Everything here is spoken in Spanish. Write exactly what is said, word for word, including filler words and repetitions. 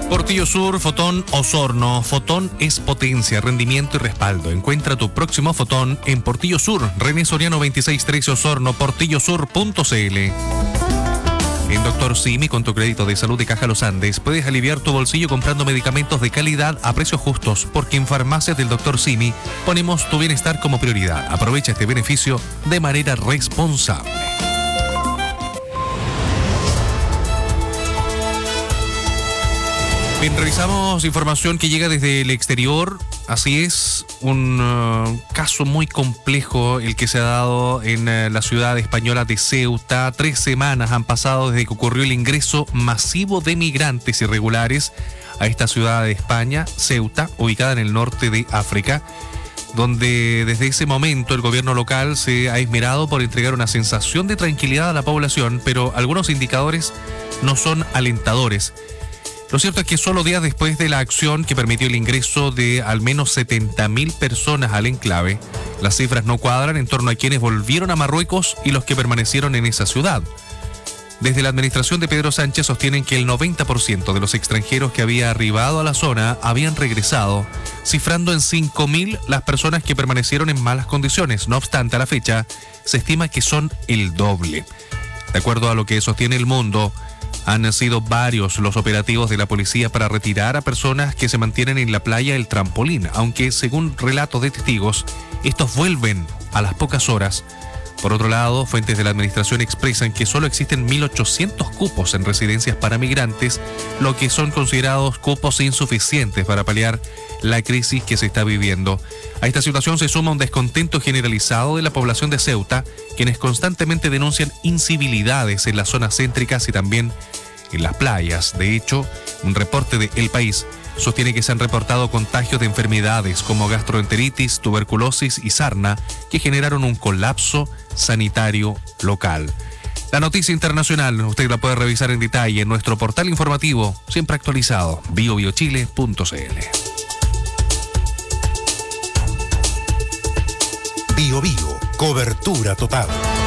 Portillo Sur, Fotón Osorno. Fotón es potencia, rendimiento y respaldo. Encuentra tu próximo Fotón en Portillo Sur. René Soriano veintiséis trece Osorno, portillo sur punto c l. En Doctor Simi, con tu crédito de salud de Caja Los Andes, puedes aliviar tu bolsillo comprando medicamentos de calidad a precios justos, porque en Farmacias del Doctor Simi ponemos tu bienestar como prioridad. Aprovecha este beneficio de manera responsable. Bien, revisamos información que llega desde el exterior. Así es, un uh, caso muy complejo el que se ha dado en uh, la ciudad española de Ceuta. Tres semanas han pasado desde que ocurrió el ingreso masivo de migrantes irregulares a esta ciudad de España, Ceuta, ubicada en el norte de África, donde desde ese momento el gobierno local se ha esmerado por entregar una sensación de tranquilidad a la población, pero algunos indicadores no son alentadores. Lo cierto es que solo días después de la acción que permitió el ingreso de al menos setenta mil personas al enclave, las cifras no cuadran en torno a quienes volvieron a Marruecos y los que permanecieron en esa ciudad. Desde la administración de Pedro Sánchez sostienen que el noventa por ciento de los extranjeros que había arribado a la zona habían regresado, cifrando en cinco mil las personas que permanecieron en malas condiciones. No obstante, a la fecha se estima que son el doble. De acuerdo a lo que sostiene El Mundo, han sido varios los operativos de la policía para retirar a personas que se mantienen en la playa El Trampolín, aunque según relatos de testigos, estos vuelven a las pocas horas. Por otro lado, fuentes de la administración expresan que solo existen mil ochocientos cupos en residencias para migrantes, lo que son considerados cupos insuficientes para paliar la crisis que se está viviendo. A esta situación se suma un descontento generalizado de la población de Ceuta, quienes constantemente denuncian incivilidades en las zonas céntricas y también en las playas. De hecho, un reporte de El País sostiene que se han reportado contagios de enfermedades como gastroenteritis, tuberculosis y sarna que generaron un colapso sanitario local. La noticia internacional usted la puede revisar en detalle en nuestro portal informativo, siempre actualizado, bio bio chile punto c l. Bio Bio, cobertura total.